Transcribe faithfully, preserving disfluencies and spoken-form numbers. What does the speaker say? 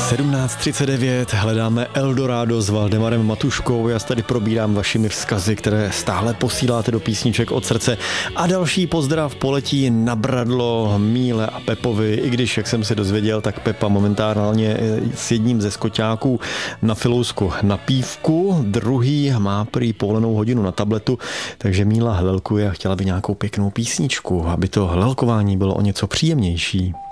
sedmnáct třicet devět, hledáme Eldorado s Valdemarem Matuškou. Já tady probírám vašimi vzkazy, které stále posíláte do písniček od srdce. A další pozdrav poletí na Bradlo, Míle a Pepovi. I když, jak jsem se dozvěděl, tak Pepa momentálně s jedním ze skoťáků na Filousku na pívku, druhý má prý povolenou hodinu na tabletu, takže Míla hlelkuje a chtěla by nějakou pěknou písničku, aby to hlelkování bylo o něco příjemnější.